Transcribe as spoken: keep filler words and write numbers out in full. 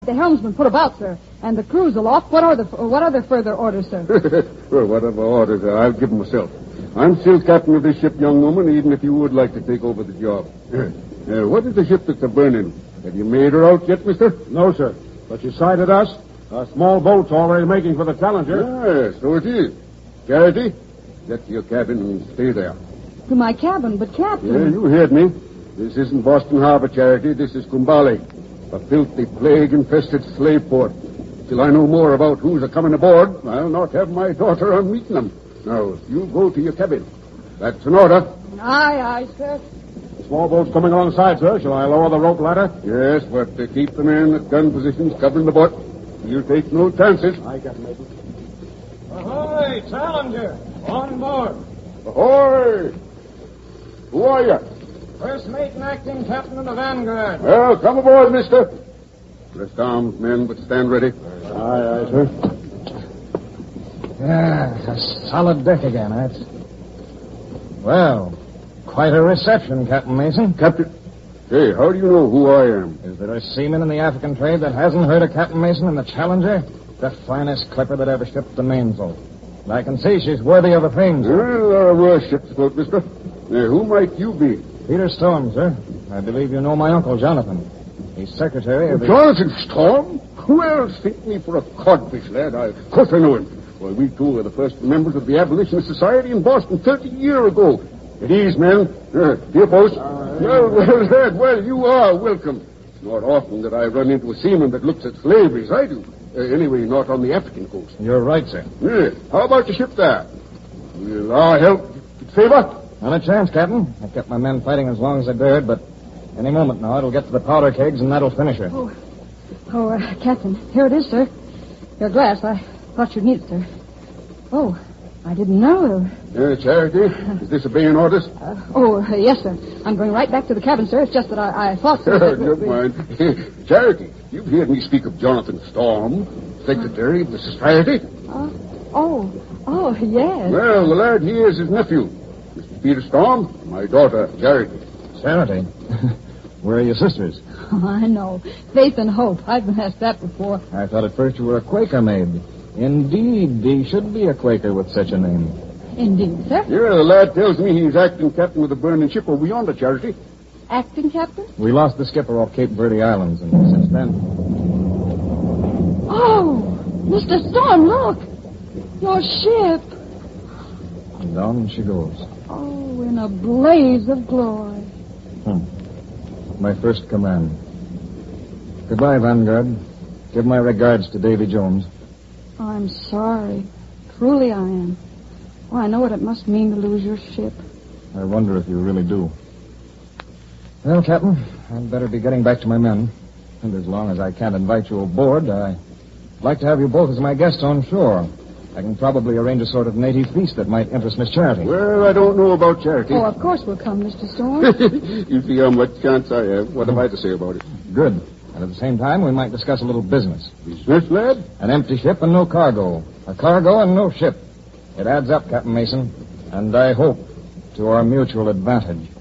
The helmsman put about, sir, and the crew's aloft. What are the what are the further orders, sir? Well, whatever orders are, I'll give them myself. I'm still captain of this ship, young woman, even if you would like to take over the job. Uh, what is the ship that's a-burning? Have you made her out yet, mister? No, sir. But you sighted us. A small boat's already making for the Challenger. Yes, so it is. Charity, get to your cabin and stay there. To my cabin, but Captain... Yeah, you heard me. This isn't Boston Harbor, Charity. This is Kumbali, a filthy, plague-infested slave port. Till I know more about who's a-coming aboard, I'll not have my daughter on meeting them. Now, you go to your cabin. That's an order. Aye, aye, sir. The small boat's coming alongside, sir. Shall I lower the rope ladder? Yes, but uh, keep the men at gun positions covering the boat. You take no chances. I got Major. Ahoy, Challenger! On board. Ahoy! Who are you? First mate and acting captain of the Vanguard. Well, come aboard, mister. Rest arms, men, but stand ready. Aye, aye, sir. Yeah, a solid deck again, that's... Well, quite a reception, Captain Mason. Captain... Hey, how do you know who I am? Is there a seaman in the African trade that hasn't heard of Captain Mason and the Challenger? The finest clipper that ever shipped the mainsail. And I can see she's worthy of the fame, sir. Well, there are worse ships afloat, mister. Now, who might you be? Peter Storm, sir. I believe you know my uncle, Jonathan. He's secretary of the... Jonathan Storm? Who else think me for a codfish, lad? I, of course I know him. Why, we two were the first members of the Abolitionist Society in Boston thirty years ago. At ease, men. Uh, here, post. Uh, well, well, lad, well, you are welcome. It's not often that I run into a seaman that looks at slavery as I do. Uh, anyway, not on the African coast. You're right, sir. Yeah. How about your ship there? Will our help favor? Not a chance, Captain. I kept my men fighting as long as I dared, but any moment now it'll get to the powder kegs and that'll finish her. Oh, oh, uh, Captain, here it is, sir. Your glass. I thought you'd need it, sir. Oh, I didn't know. Uh, Charity, is this obeying orders? Uh, oh, uh, yes, sir. I'm going right back to the cabin, sir. It's just that I, I thought... Sir, that Never mind. Charity, you've heard me speak of Jonathan Storm, secretary of the society. Uh, oh, oh, yes. Well, the lad here is his nephew, Mister Peter Storm, my daughter, Charity. Charity? Where are your sisters? Oh, I know. Faith and Hope. I've been asked that before. I thought at first you were a Quaker maid. Indeed, he should be a Quaker with such a name. Indeed, sir. Yeah, the lad tells me he's acting captain of the burning ship over yonder, Charity. Acting captain? We lost the skipper off Cape Verde Islands, and since then... Oh, Mister Storm, look. Your ship. And down she goes. Oh, in a blaze of glory. Hmm. My first command. Goodbye, Vanguard. Give my regards to Davy Jones. I'm sorry. Truly I am. Oh, I know what it must mean to lose your ship. I wonder if you really do. Well, Captain, I'd better be getting back to my men. And as long as I can't invite you aboard, I'd like to have you both as my guests on shore. I can probably arrange a sort of native feast that might interest Miss Charity. Well, I don't know about Charity. Oh, of course we'll come, Mister Storm. You see how much chance I have. What have I to say about it? Good. And at the same time, we might discuss a little business. Business, lad? An empty ship and no cargo. A cargo and no ship. It adds up, Captain Mason. And I hope to our mutual advantage.